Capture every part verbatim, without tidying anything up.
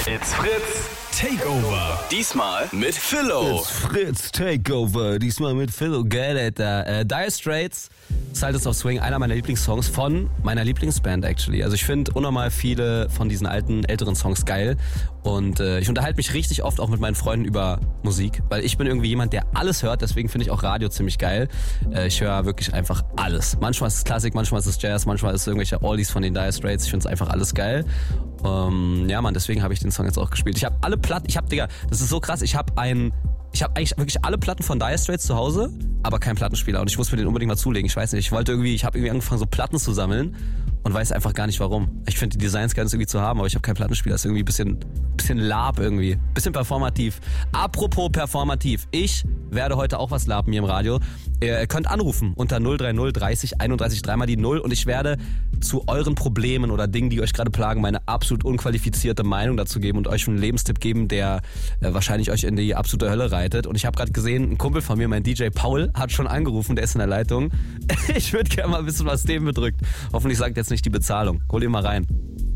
It's Fritz Takeover. Diesmal mit Philo. It's Fritz Takeover. Diesmal mit Philo. Geil, Alter. Äh, Dire Straits, Sultans of Swing, einer meiner Lieblingssongs von meiner Lieblingsband, actually. Also ich finde unnormal viele von diesen alten, älteren Songs geil. Und äh, ich unterhalte mich richtig oft auch mit meinen Freunden über Musik, weil ich bin irgendwie jemand, der alles hört. Deswegen finde ich auch Radio ziemlich geil. Äh, ich höre wirklich einfach alles. Manchmal ist es Klassik, manchmal ist es Jazz, manchmal ist es irgendwelche Oldies von den Dire Straits. Ich finde es einfach alles geil. Ähm, ja, Mann, deswegen habe ich den Song jetzt auch gespielt. Ich habe alle Platten, ich habe, Digga, das ist so krass, ich habe ein... Ich habe eigentlich wirklich alle Platten von Dire Straits zu Hause, aber keinen Plattenspieler. Und ich muss mir den unbedingt mal zulegen. Ich weiß nicht, ich wollte irgendwie, ich habe irgendwie angefangen, so Platten zu sammeln und weiß einfach gar nicht warum. Ich finde die Designs geil, das irgendwie zu haben, aber ich habe keinen Plattenspieler. Das ist irgendwie ein bisschen, bisschen lab irgendwie. Bisschen performativ. Apropos performativ. Ich werde heute auch was laben hier im Radio. Ihr könnt anrufen unter null drei null dreißig einunddreißig dreimal die null und ich werde zu euren Problemen oder Dingen, die euch gerade plagen, meine absolut unqualifizierte Meinung dazu geben und euch einen Lebenstipp geben, der äh, wahrscheinlich euch in die absolute Hölle reitet. Und ich habe gerade gesehen, ein Kumpel von mir, mein D J Paul, hat schon angerufen, der ist in der Leitung. Ich würde gerne mal wissen, was dem bedrückt. Hoffentlich sagt jetzt nicht die Bezahlung. Hol ihn mal rein.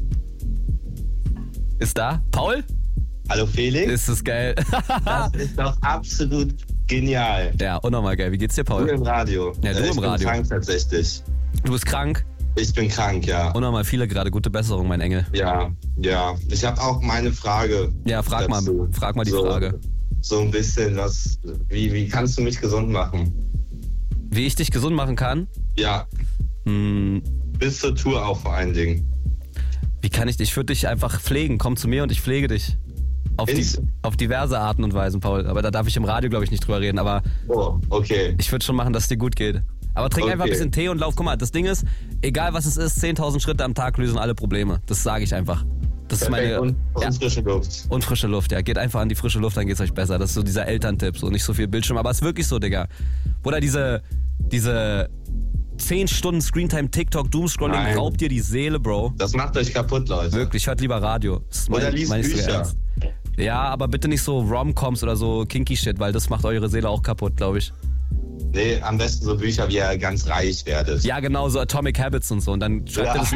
Ist da? Paul? Hallo Felix. Ist das geil. Das ist doch absolut genial. Ja, unnormal geil. Wie geht's dir, Paul? Du im Radio. Ja, du ich im Radio. Ich bin krank tatsächlich. Du bist krank? Ich bin krank, ja. Unnormal viele gerade. Gute Besserung, mein Engel. Ja, ja. Ich habe auch meine Frage. Ja, frag dazu. mal. Frag mal die so, Frage. So ein bisschen, was, wie, wie kannst du mich gesund machen? Wie ich dich gesund machen kann? Ja. Hm. Bis zur Tour auch vor allen Dingen. Wie kann ich dich? Ich würde dich einfach pflegen. Komm zu mir und ich pflege dich. Auf, die, auf diverse Arten und Weisen, Paul. Aber da darf ich im Radio, glaube ich, nicht drüber reden. Aber oh, okay. Ich würde schon machen, dass es dir gut geht. Aber trink okay. einfach ein bisschen Tee und lauf. Guck mal, das Ding ist, egal was es ist, zehntausend Schritte am Tag lösen alle Probleme. Das sage ich einfach. Das ist meine, und, und ja. frische Luft. Und frische Luft, ja. Geht einfach an die frische Luft, dann geht's euch besser. Das ist so dieser Elterntipp, so nicht so viel Bildschirm. Aber es ist wirklich so, Digga. Oder diese, diese zehn Stunden Screentime, TikTok, Doomscrolling Nein. raubt dir die Seele, Bro. Das macht euch kaputt, Leute. Wirklich, hört lieber Radio. Mein, oder liest Bücher. Ja, aber bitte nicht so Rom-Coms oder so Kinky-Shit, weil das macht eure Seele auch kaputt, glaube ich. Nee, am besten so Bücher, wie ihr ganz reich werdet. Ja, genau, so Atomic Habits und so. Und dann schreibt ihr das